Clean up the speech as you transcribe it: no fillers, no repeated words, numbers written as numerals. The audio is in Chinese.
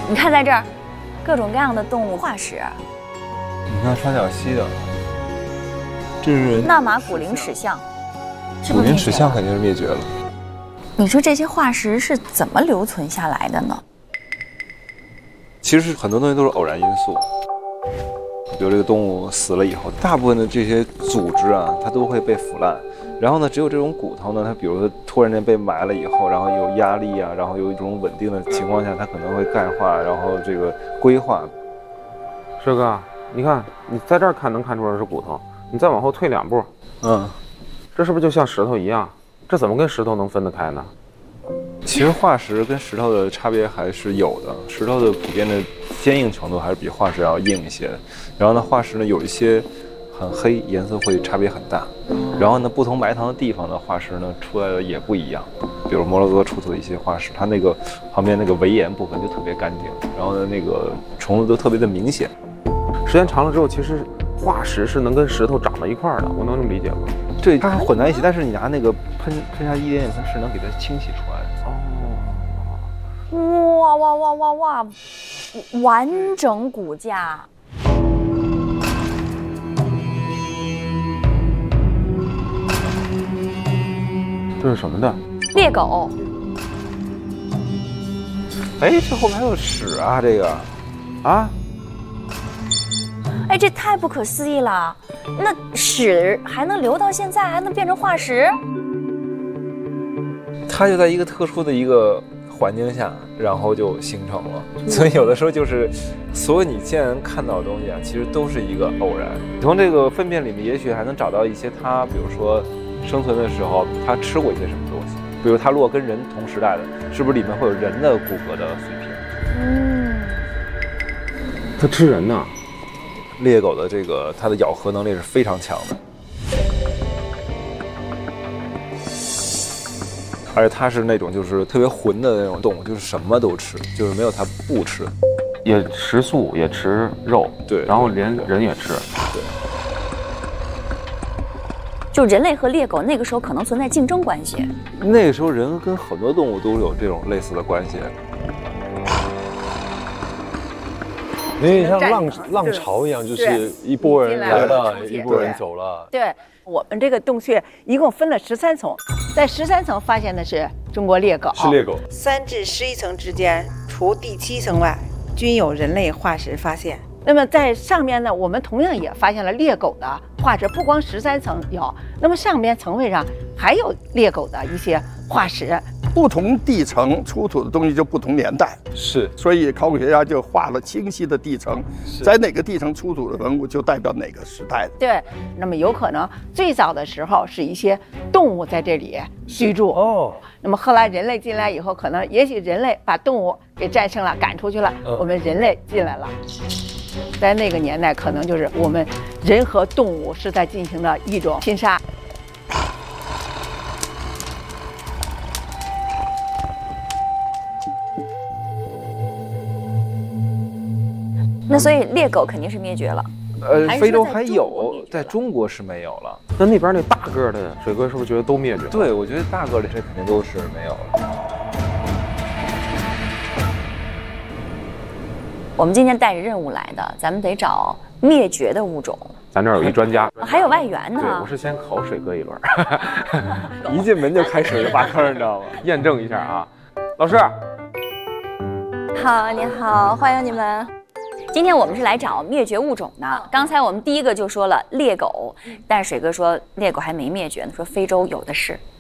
你看在这儿，各种各样的动物化石。 你看双脚蜥的，这是纳马古陵齿象， 古陵齿象肯定是灭绝了。 你说这些化石是怎么留存下来的呢？ 其实很多东西都是偶然因素。比如这个动物死了以后，大部分的这些组织啊，它都会被腐烂。然后呢，只有这种骨头呢，它比如说突然间被埋了以后，然后有压力啊，然后有一种稳定的情况下，它可能会钙化，然后这个硅化。 师哥，你看你在这儿看能看出来是骨头，你再往后退2步，这是不是就像石头一样？这怎么跟石头能分得开呢？ 其实化石跟石头的差别还是有的，石头的普遍的坚硬程度还是比化石要硬一些。然后呢，化石呢有一些很黑，颜色会差别很大。然后呢，不同埋藏的地方的化石呢出来的也不一样。比如摩洛哥出土的一些化石，它那个旁边那个围岩部分就特别干净，然后呢那个虫子都特别的明显。 时间长了之后，其实化石是能跟石头长到一块儿的，我能这么理解吗？ 对，它混在一起，但是你拿那个喷下一点点喷，是能给它清洗出来的。 哇哇哇哇哇！完整骨架。 这是什么的？ 猎狗。 哎，这后面还有屎啊！这个，啊？ 哎，这太不可思议了！那屎还能留到现在，还能变成化石？ 它就在一个特殊的一个环境下，然后就形成了。所以有的时候就是，所有你现在能看到的东西啊，其实都是一个偶然。从这个粪便里面，也许还能找到一些它，比如说生存的时候它吃过一些什么东西。比如它如果跟人同时代的，是不是里面会有人的骨骼的碎片？ 它吃人呢？ 猎狗的这个它的咬合能力是非常强的，而且它是那种就是特别混的那种动物，就是什么都吃，就是没有它不吃， 也吃素，也吃肉， 对， 然后连人也吃， 对。 就人类和猎狗那个时候可能存在竞争关系。 那个时候人跟很多动物都有这种类似的关系。 有点像浪潮一样，就是一波人来了，一波人走了。 对，我们这个洞穴一共分了13层，在13层发现的是中国猎狗， 是猎狗。 3至11层之间，除第7层外，均有人类化石发现。 那么在上面呢，我们同样也发现了猎狗的化石，不光13层有，那么上面层位上还有猎狗的一些化石。 不同地层出土的东西就不同年代， 是， 所以考古学家就画了清晰的地层，在哪个地层出土的文物就代表哪个时代的。 对，那么有可能最早的时候是一些动物在这里居住哦，那么后来人类进来以后，可能也许人类把动物给战胜了，赶出去了，我们人类进来了。在那个年代，可能就是我们人和动物是在进行的一种拼杀。 那所以猎狗肯定是灭绝了。 非洲还有，在中国是没有了。 那边那大个的水哥是不是觉得都灭绝了？ 对，我觉得大个的这肯定都是没有了。 我们今天带着任务来的，咱们得找灭绝的物种。 咱这儿有一专家， 还有外援呢。 对，我是先考水哥一轮， 一进门就开始就挖坑，你知道吗？ 验证一下啊，老师。 好，您好，欢迎你们。今天我们是来找灭绝物种的。刚才我们第一个就说了猎狗，但是水哥说猎狗还没灭绝呢，说非洲有的是。